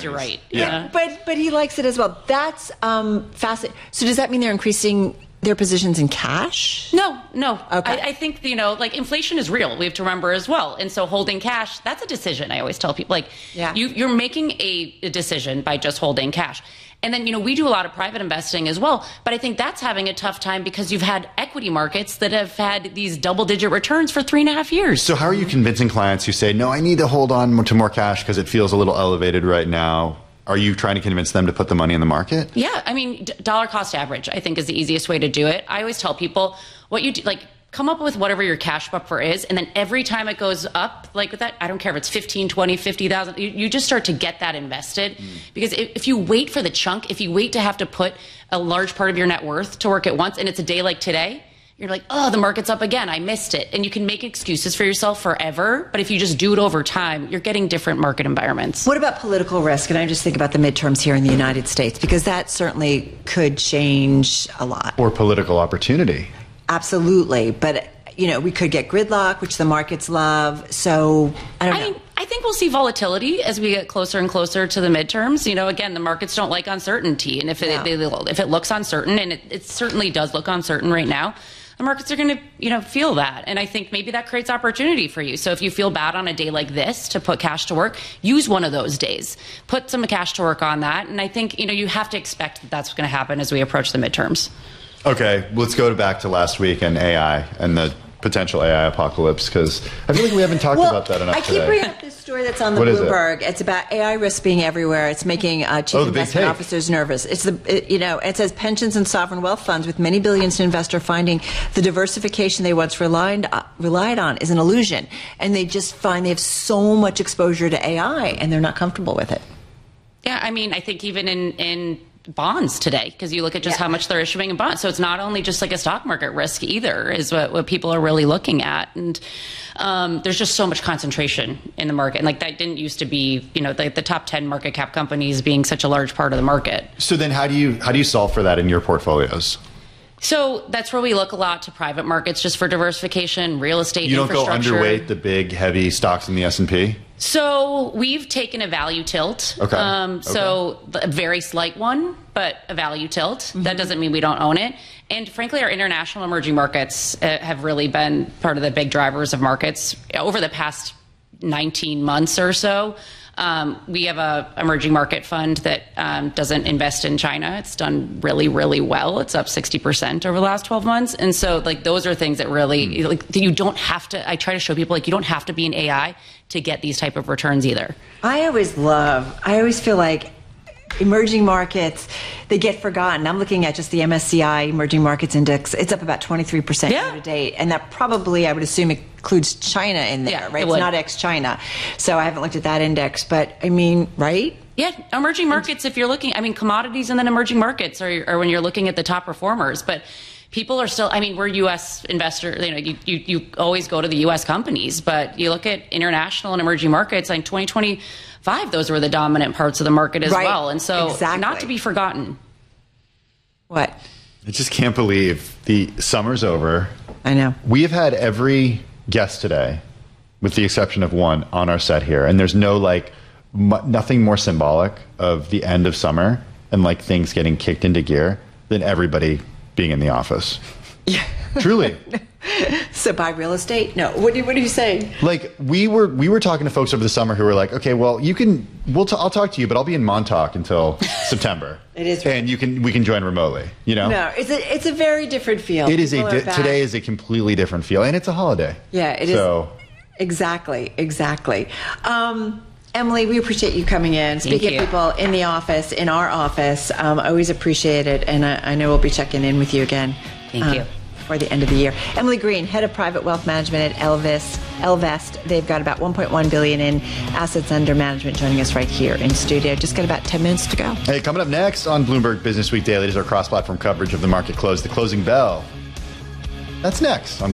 you're right. Yeah. But he likes it as well. That's fascinating. So does that mean they're increasing their positions in cash? No. Okay. I think, like inflation is real. We have to remember as well. And so holding cash, that's a decision. I always tell people, like, you're making a decision by just holding cash. And then, we do a lot of private investing as well. But I think that's having a tough time because you've had equity markets that have had these double-digit returns for 3.5 years. So how are you convincing clients who say, no, I need to hold on to more cash because it feels a little elevated right now? Are you trying to convince them to put the money in the market? Yeah. I mean, dollar cost average, I think, is the easiest way to do it. I always tell people what you do, come up with whatever your cash buffer is. And then every time it goes up, like with that, I don't care if it's 15, 20, 50,000, you just start to get that invested. Because if you wait for the chunk, if you wait to have to put a large part of your net worth to work at once, and it's a day like today, you're like, oh, the market's up again. I missed it. And you can make excuses for yourself forever. But if you just do it over time, you're getting different market environments. What about political risk? And I just think about the midterms here in the United States, because that certainly could change a lot. Or political opportunity. Absolutely. But, we could get gridlock, which the markets love. So I don't know. I think we'll see volatility as we get closer and closer to the midterms. Again, the markets don't like uncertainty. And if it looks uncertain, and it certainly does look uncertain right now, the markets are going to, feel that. And I think maybe that creates opportunity for you. So if you feel bad on a day like this to put cash to work, use one of those days. Put some cash to work on that. And I think, you have to expect that that's going to happen as we approach the midterms. Okay, let's go back to last week and AI and the potential AI apocalypse, because I feel like we haven't talked about that enough today. I keep bringing up this story that's on the Bloomberg. It's about AI risk being everywhere. It's making chief investment officers nervous. It says pensions and sovereign wealth funds with many billions to invest are finding the diversification they once relied on is an illusion, and they just find they have so much exposure to AI and they're not comfortable with it. Yeah, I mean, I think even in bonds today, because you look at just how much they're issuing in bonds. So it's not only just like a stock market risk either, is what people are really looking at. And there's just so much concentration in the market. And that didn't used to be, the top 10 market cap companies being such a large part of the market. So then how do you solve for that in your portfolios? So that's where we look a lot to private markets just for diversification, real estate, You don't go infrastructure. underweight the big, heavy stocks in the S&P? So we've taken a value tilt. Okay. So a very slight one, but a value tilt. Mm-hmm. That doesn't mean we don't own it. And frankly, our international emerging markets have really been part of the big drivers of markets over the past 19 months or so. We have a emerging market fund that doesn't invest in China. It's done really, really well. It's up 60% over the last 12 months. And so those are things that really, you don't have to, I try to show people, you don't have to be in AI to get these type of returns either. I always feel like emerging markets, they get forgotten. I'm looking at just the MSCI Emerging Markets Index. It's up about 23% year to date. And that probably, I would assume, includes China in there, right? It's not ex-China. So I haven't looked at that index. But, I mean, right? Yeah, emerging markets, if you're looking, commodities and then emerging markets are when you're looking at the top performers. But people are still, we're U.S. investors, you always go to the U.S. companies, but you look at international and emerging markets, like 2025, those were the dominant parts of the market as well. And so not to be forgotten. What? I just can't believe the summer's over. I know. We have had every guest today, with the exception of one, on our set here. And there's no nothing more symbolic of the end of summer and things getting kicked into gear than everybody being in the office. Yeah. Truly. So buy real estate? No. What are you saying? We were talking to folks over the summer who were like, okay, well, I'll talk to you, but I'll be in Montauk until September. It is. And we can join remotely, No, it's a very different feel. It is today is a completely different feel, and it's a holiday. Yeah, it is. Exactly. Emily, we appreciate you coming in, speaking of people in the office, in our office. I always appreciate it, and I know we'll be checking in with you again. Thank you. For the end of the year. Emily Green, Head of Private Wealth Management at Ellevest. They've got about $1.1 billion in assets under management, joining us right here in studio. Just got about 10 minutes to go. Hey, coming up next on Bloomberg Business Week Daily is our cross-platform coverage of the market close, the closing bell. That's next on